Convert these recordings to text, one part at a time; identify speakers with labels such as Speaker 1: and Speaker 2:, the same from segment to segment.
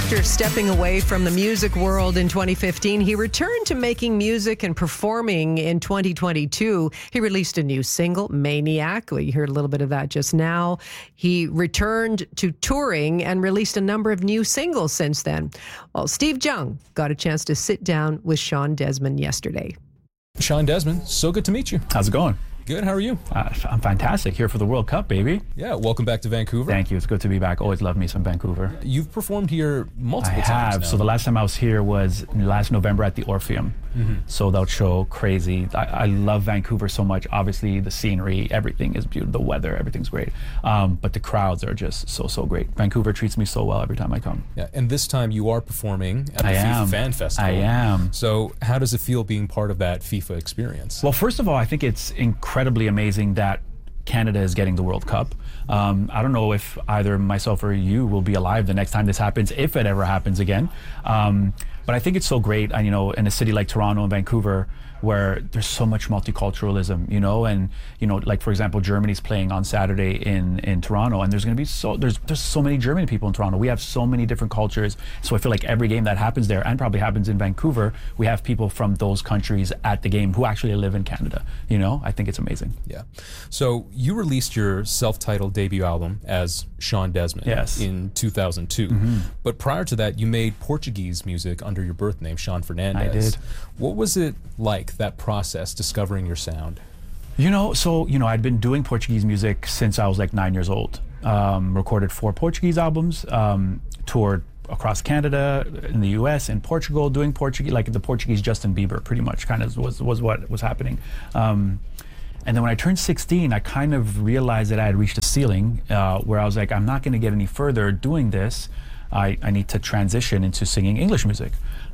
Speaker 1: After stepping away from the music world in 2015, he returned to making music and performing in 2022. He released a new single, Maniac. We heard a little bit of that just now. He returned to touring and released a number of new singles since then. Well, Steve Jung got a chance to sit down with Shawn Desman yesterday.
Speaker 2: Shawn Desman, so good to meet you.
Speaker 3: How's it going?
Speaker 2: Good, how are you?
Speaker 3: I'm fantastic. Here for the World Cup, baby.
Speaker 2: Yeah, welcome back to Vancouver.
Speaker 3: Thank you. It's good to be back. Always love me some Vancouver.
Speaker 2: You've performed here multiple times
Speaker 3: I have.
Speaker 2: now.
Speaker 3: So the last time I was here was last November at the Orpheum. Sold out show, crazy. I love Vancouver so much. Obviously, the scenery, everything is beautiful. The weather, everything's great. But the crowds are just so great. Vancouver treats me so well every time I come.
Speaker 2: Yeah, and this time you are performing at the FIFA Fan Festival.
Speaker 3: I am.
Speaker 2: So how does it feel being part of that FIFA experience?
Speaker 3: Well, first of all, I think it's incredibly amazing that Canada is getting the World Cup. I don't know if either myself or you will be alive the next time this happens, if it ever happens again. But I think it's so great, in a city like Toronto and Vancouver, where there's so much multiculturalism, and like for example, Germany's playing on Saturday in Toronto, and there's going to be there's so many German people in Toronto. We have so many different cultures, so I feel like every game that happens there and probably happens in Vancouver, we have people from those countries at the game who actually live in Canada. I think it's amazing.
Speaker 2: Yeah. So you released your self-titled debut album as Shawn Desman in 2002, but prior to that, you made Portuguese music under your birth name, Shawn Fernandez.
Speaker 3: I did.
Speaker 2: What was it like, that process, discovering your sound?
Speaker 3: I'd been doing Portuguese music since I was like 9 years old. Recorded 4 Portuguese albums, toured across Canada, in the US, in Portugal, doing Portuguese, like the Portuguese Justin Bieber, pretty much kind of was what was happening. And then when I turned 16, I kind of realized that I had reached a ceiling where I was like, I'm not going to get any further doing this. I need to transition into singing English music.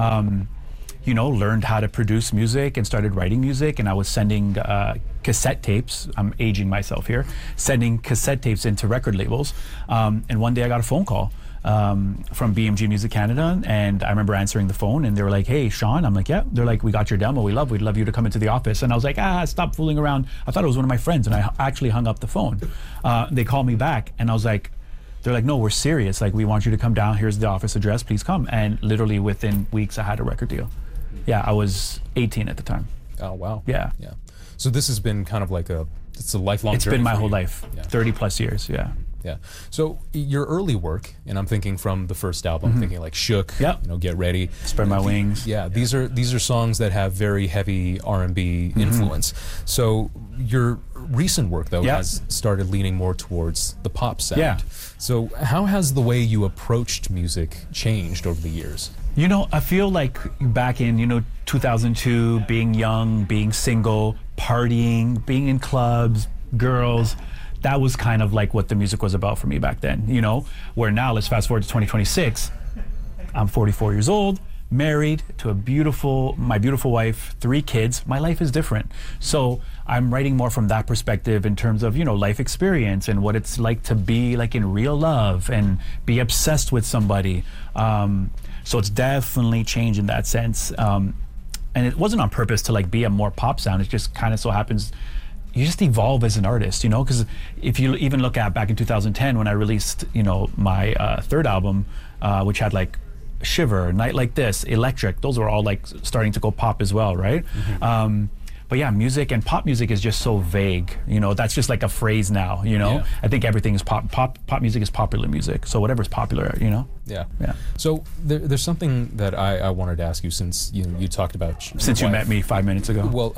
Speaker 3: Learned how to produce music and started writing music, and I was sending cassette tapes. I'm aging myself here. Sending cassette tapes into record labels. And one day I got a phone call from BMG Music Canada, and I remember answering the phone, and they were like, "Hey, Shawn." I'm like, "Yeah." They're like, "We got your demo. We'd love you to come into the office." And I was like, stop fooling around. I thought it was one of my friends, and I actually hung up the phone. They called me back, and I was like, they're like, "No, we're serious. Like, we want you to come down. Here's the office address. Please come." And literally within weeks, I had a record deal. Yeah, I was 18 at the time.
Speaker 2: Oh, wow.
Speaker 3: Yeah.
Speaker 2: So this has been kind of like it's a lifelong journey.
Speaker 3: It's been my whole life, 30 plus years, yeah.
Speaker 2: Yeah. So your early work, and I'm thinking from the first album, thinking like Shook, Get Ready,
Speaker 3: Spread My Wings.
Speaker 2: Yeah, these are songs that have very heavy R&B influence. So your recent work, though, has started leaning more towards the pop sound.
Speaker 3: Yeah.
Speaker 2: So how has the way you approached music changed over the years?
Speaker 3: I feel like back in, 2002, being young, being single, partying, being in clubs, girls, that was kind of like what the music was about for me back then, where now, let's fast forward to 2026, I'm 44 years old, married to my beautiful wife, 3 kids. My life is different. So I'm writing more from that perspective in terms of, life experience and what it's like to be like in real love and be obsessed with somebody. So it's definitely changed in that sense. And it wasn't on purpose to like be a more pop sound. It just kind of so happens you just evolve as an artist, because if you even look at back in 2010 when I released, my 3rd album, which had like Shiver, Night Like This, Electric, those were all like starting to go pop as well, right? But yeah, music and pop music is just so vague. That's just like a phrase now,
Speaker 2: Yeah.
Speaker 3: I think everything is pop. Pop music is popular music. So whatever's popular,
Speaker 2: Yeah.
Speaker 3: Yeah.
Speaker 2: So there's something that I wanted to ask you since you talked about
Speaker 3: since you met me 5 minutes ago.
Speaker 2: Well,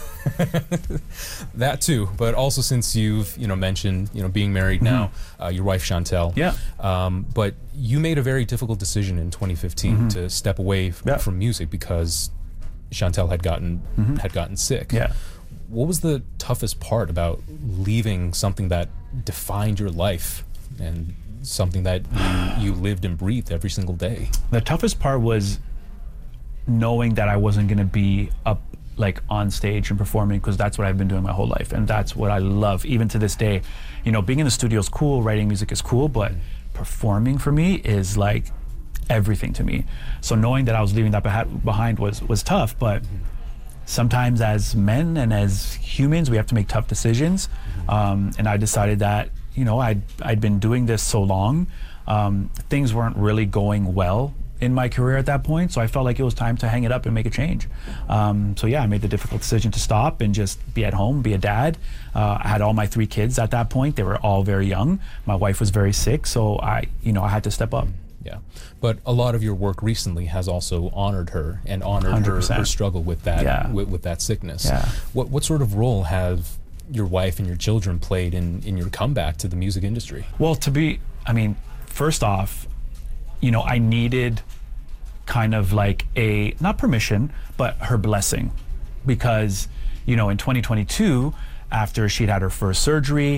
Speaker 2: that too, but also since you've mentioned being married now, your wife Chantel.
Speaker 3: Yeah.
Speaker 2: But you made a very difficult decision in 2015 to step away from music because Chantel had gotten sick.
Speaker 3: Yeah.
Speaker 2: What was the toughest part about leaving something that defined your life and something that you lived and breathed every single day?
Speaker 3: The toughest part was knowing that I wasn't going to be up like on stage and performing, because that's what I've been doing my whole life, and that's what I love even to this day. Being in the studio is cool, writing music is cool, but performing for me is like everything to me. So knowing that I was leaving that behind was tough, but sometimes as men and as humans we have to make tough decisions. And I decided that I'd been doing this so long, things weren't really going well in my career at that point, so I felt like it was time to hang it up and make a change. So yeah, I made the difficult decision to stop and just be at home, be a dad. I had all my 3 kids at that point. They were all very young. My wife was very sick, so I had to step up.
Speaker 2: Yeah, but a lot of your work recently has also honored her and honored her struggle with that with that sickness.
Speaker 3: Yeah.
Speaker 2: What sort of role have your wife and your children played in your comeback to the music industry?
Speaker 3: Well, first off, I needed kind of like not permission, but her blessing. Because, in 2022, after she'd had her first surgery,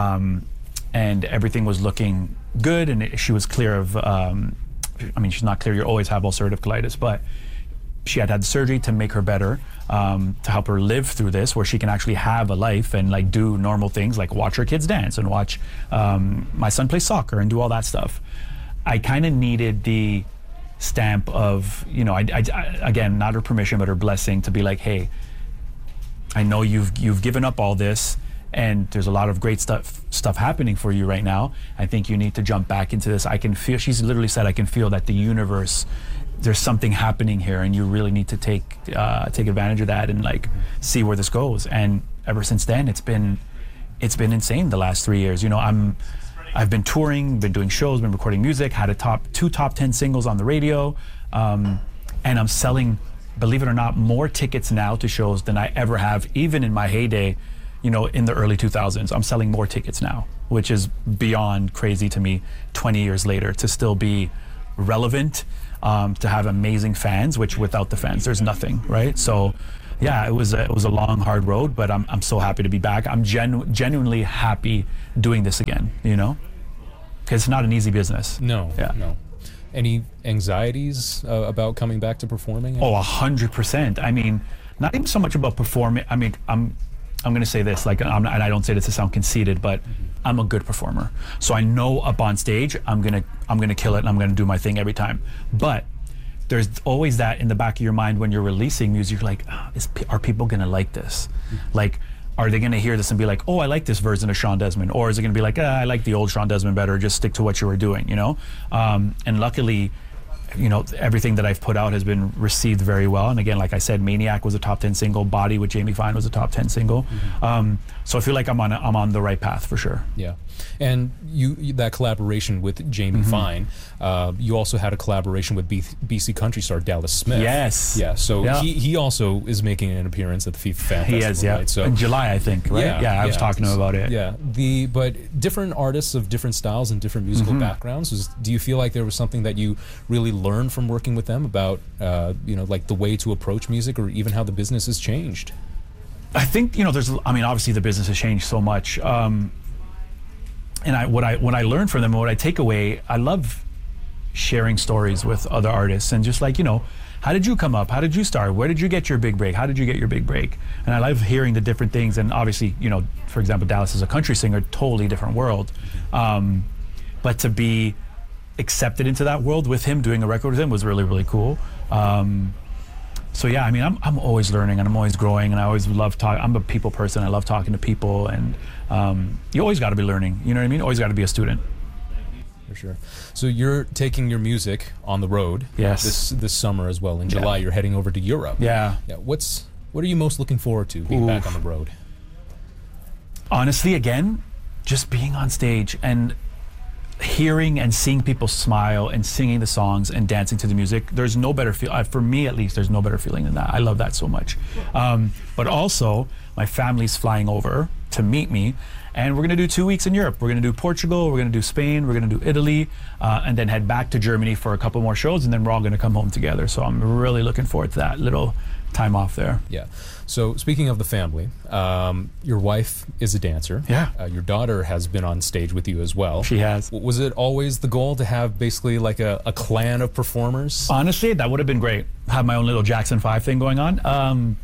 Speaker 3: and everything was looking good, and she was clear of, she's not clear, you always have ulcerative colitis, but she had the surgery to make her better, to help her live through this, where she can actually have a life and like do normal things like watch her kids dance and watch my son play soccer and do all that stuff. I kind of needed the stamp of, again, not her permission, but her blessing to be like, hey, I know you've given up all this, and there's a lot of great stuff happening for you right now. I think you need to jump back into this. I can feel, she's literally said, I can feel that the universe, there's something happening here, and you really need to take advantage of that and like see where this goes. And ever since then, it's been insane the last 3 years. I've been touring, been doing shows, been recording music, had 2 top 10 singles on the radio, and I'm selling, believe it or not, more tickets now to shows than I ever have, even in my heyday, in the early 2000s. I'm selling more tickets now, which is beyond crazy to me 20 years later, to still be relevant, to have amazing fans, which without the fans, there's nothing, right? So yeah, it was a long, hard road, but I'm so happy to be back. I'm genuinely happy doing this again, because it's not an easy business.
Speaker 2: No. Any anxieties about coming back to performing?
Speaker 3: Oh, 100%. Not even so much about performing. I'm going to say this, and I don't say this to sound conceited, but I'm a good performer. So I know up on stage, I'm gonna kill it, and I'm gonna do my thing every time. But there's always that in the back of your mind when you're releasing music, you're like, are people gonna like this? Like, are they gonna hear this and be like, oh, I like this version of Shawn Desman? Or is it gonna be like, I like the old Shawn Desman better, just stick to what you were doing, And luckily, everything that I've put out has been received very well. And again, like I said, Maniac was a top 10 single. Body with Jamie Fine was a top 10 single. So I feel like I'm on the right path for sure.
Speaker 2: Yeah. And that collaboration with Jamie Fine, you also had a collaboration with BC country star Dallas Smith.
Speaker 3: Yes.
Speaker 2: Yeah. So he also is making an appearance at the FIFA Fan Festival.
Speaker 3: He is, yeah.
Speaker 2: Right? So
Speaker 3: in July, I think, right? Yeah, I was talking to him about it.
Speaker 2: Yeah. But different artists of different styles and different musical backgrounds. Do you feel like there was something that you really learned from working with them about, like the way to approach music, or even how the business has changed?
Speaker 3: I think, obviously the business has changed so much. And what I learned from them, what I take away, I love sharing stories with other artists and just like, how did you come up? How did you start? Where did you get your big break? How did you get your big break? And I love hearing the different things. And obviously, for example, Dallas is a country singer, totally different world. But to be accepted into that world with him, doing a record with him, was really, really cool. So yeah, I'm always learning and I'm always growing, and I always love talking. I'm a people person. I love talking to people, and you always got to be learning. You know what I mean? Always got to be a student.
Speaker 2: For sure. So you're taking your music on the road.
Speaker 3: Yes.
Speaker 2: This summer as well. In July, you're heading over to Europe.
Speaker 3: Yeah.
Speaker 2: What are you most looking forward to being back on the road?
Speaker 3: Honestly, again, just being on stage and hearing and seeing people smile and singing the songs and dancing to the music. There's no better feel, for me at least, there's no better feeling than that. I love that so much. But also, my family's flying over to meet me, and we're gonna do 2 weeks in Europe. We're gonna do Portugal, we're gonna do Spain, we're gonna do Italy, and then head back to Germany for a couple more shows, and then we're all gonna come home together. So I'm really looking forward to that little time off there.
Speaker 2: Yeah. So speaking of the family, your wife is a dancer.
Speaker 3: Yeah.
Speaker 2: Your daughter has been on stage with you as well.
Speaker 3: She has.
Speaker 2: Was it always the goal to have basically like a clan of performers?
Speaker 3: Honestly, that would have been great. Have my own little Jackson 5 thing going on.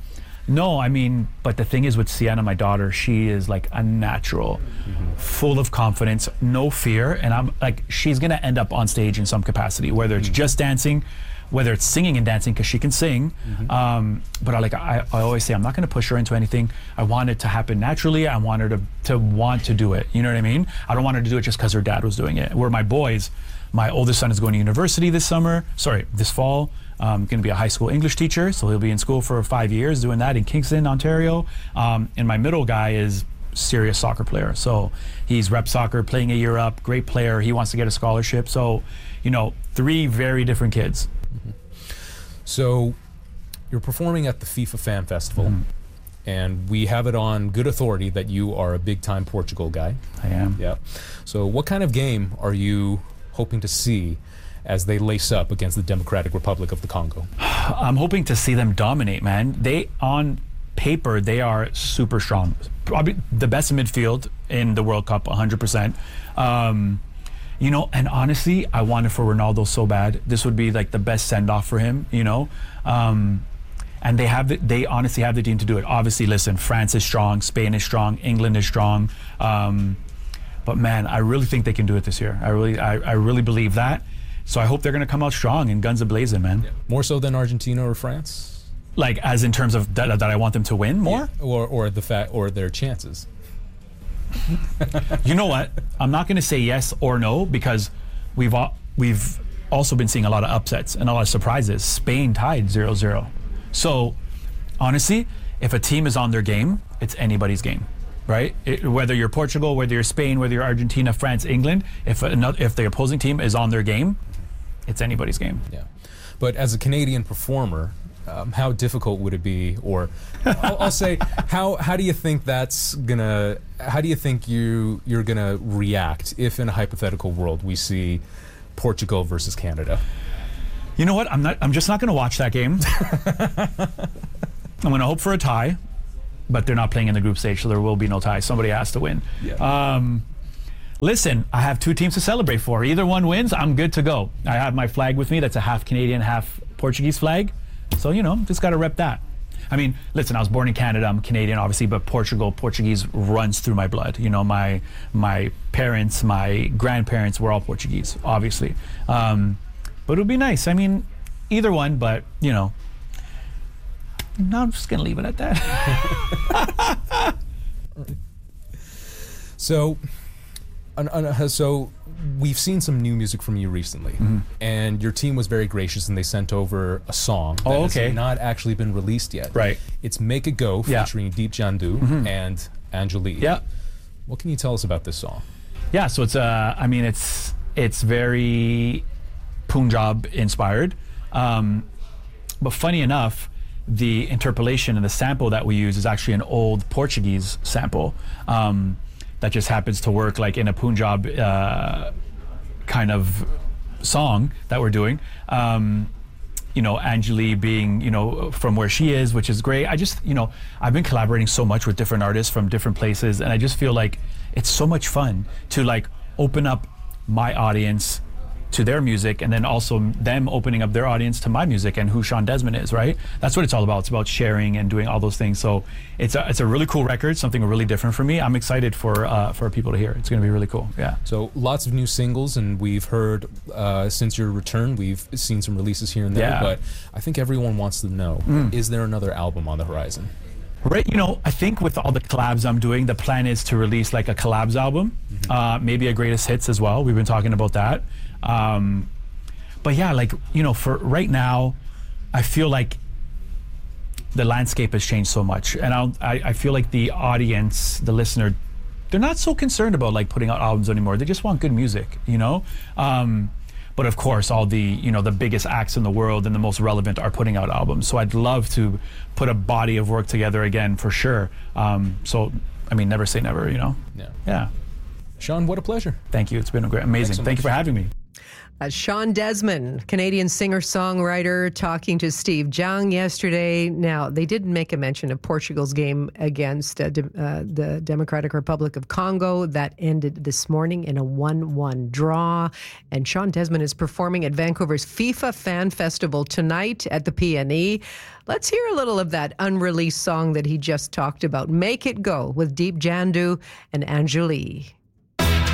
Speaker 3: No, I mean, but the thing is with Sienna, my daughter, she is like a natural, full of confidence, no fear. And I'm like, she's going to end up on stage in some capacity, whether it's just dancing, whether it's singing and dancing, because she can sing. But I always say, I'm not going to push her into anything. I want it to happen naturally. I want her to want to do it. You know what I mean? I don't want her to do it just because her dad was doing it. Where my boys, my oldest son is going to university this fall. Going to be a high school English teacher, so he'll be in school for 5 years doing that in Kingston, Ontario. And my middle guy is serious soccer player, so he's rep soccer, playing a year up, great player. He wants to get a scholarship. So, 3 very different kids.
Speaker 2: So you're performing at the FIFA Fan Festival, and we have it on good authority that you are a big-time Portugal guy.
Speaker 3: I am.
Speaker 2: Yeah. So what kind of game are you hoping to see as they lace up against the Democratic Republic of the Congo?
Speaker 3: I'm hoping to see them dominate, man. On paper, they are super strong. Probably the best in midfield in the World Cup, 100%. And honestly, I want it for Ronaldo so bad. This would be like the best send-off for him, And they honestly have the team to do it. Obviously, listen, France is strong, Spain is strong, England is strong. But man, I really think they can do it this year. I really believe that. So I hope they're going to come out strong and guns a-blazing, man. Yeah.
Speaker 2: More so than Argentina or France?
Speaker 3: Like, as in terms of that I want them to win more?
Speaker 2: Yeah. Or their chances.
Speaker 3: You know what? I'm not going to say yes or no, because we've also been seeing a lot of upsets and a lot of surprises. Spain tied 0-0. So, honestly, if a team is on their game, it's anybody's game. Right? Whether you're Portugal, whether you're Spain, whether you're Argentina, France, England, if the opposing team is on their game, it's anybody's game.
Speaker 2: Yeah. But as a Canadian performer, how difficult would it be, or I'll say, how do you think you're gonna react if in a hypothetical world we see Portugal versus Canada?
Speaker 3: You know what? I'm just not gonna watch that game. I'm gonna hope for a tie. But they're not playing in the group stage, so there will be no tie. Somebody has to win. Yeah. Listen, I have 2 teams to celebrate for. Either one wins, I'm good to go. I have my flag with me. That's a half Canadian, half Portuguese flag. So, just got to rep that. I mean, listen, I was born in Canada. I'm Canadian, obviously, but Portuguese runs through my blood. My parents, my grandparents were all Portuguese, obviously. But it would be nice. I mean, either one, but, No, I'm just going to leave it at that.
Speaker 2: So we've seen some new music from you recently, and your team was very gracious, and they sent over a song that has not actually been released yet.
Speaker 3: Right.
Speaker 2: It's Make It Go, featuring Deep Jandu and Angelique.
Speaker 3: Yeah.
Speaker 2: What can you tell us about this song?
Speaker 3: Yeah, so it's very Punjab inspired. But funny enough, the interpolation and the sample that we use is actually an old Portuguese sample that just happens to work like in a Punjab kind of song that we're doing. Angelique being, from where she is, which is great. I've been collaborating so much with different artists from different places, and I just feel like it's so much fun to like open up my audience to their music, and then also them opening up their audience to my music and who Sean Desmond is, right? That's what it's all about. It's about sharing and doing all those things. So it's a really cool record, something really different for me. I'm excited for people to hear. It's going to be really cool. Yeah.
Speaker 2: So lots of new singles, and we've heard since your return, we've seen some releases here and there. Yeah. But I think everyone wants to know: is there another album on the horizon?
Speaker 3: Right, I think with all the collabs I'm doing, the plan is to release like a collabs album, maybe a greatest hits as well. We've been talking about that. But yeah, for right now, I feel like the landscape has changed so much, and I feel like the audience, the listener, they're not so concerned about like putting out albums anymore. They just want good music, But of course, all the the biggest acts in the world and the most relevant are putting out albums. So I'd love to put a body of work together again for sure. So I mean, never say never,
Speaker 2: Yeah.
Speaker 3: Yeah.
Speaker 2: Sean, what a pleasure.
Speaker 3: Thank you. It's been amazing. Thank you for having me.
Speaker 1: Sean Desmond, Canadian singer-songwriter, talking to Steve Jung yesterday. Now, they did make a mention of Portugal's game against the Democratic Republic of Congo. That ended this morning in a 1-1 draw. And Sean Desmond is performing at Vancouver's FIFA Fan Festival tonight at the PNE. Let's hear a little of that unreleased song that he just talked about, Make It Go, with Deep Jandu and Anjali.